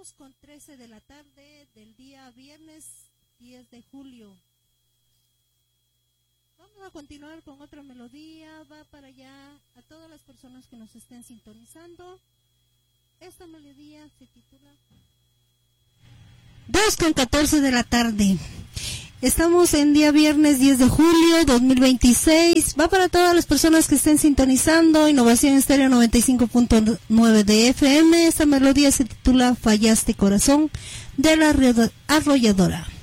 2:13 de la tarde del día viernes 10 de julio. Vamos a continuar con otra melodía, va para allá a todas las personas que nos estén sintonizando. Esta melodía se titula 2:14 de la tarde. Estamos en día viernes 10 de julio 2026. Va para todas las personas que estén sintonizando Innovación Estéreo 95.9 de FM. Esta melodía se titula Fallaste Corazón, de la Arrolladora.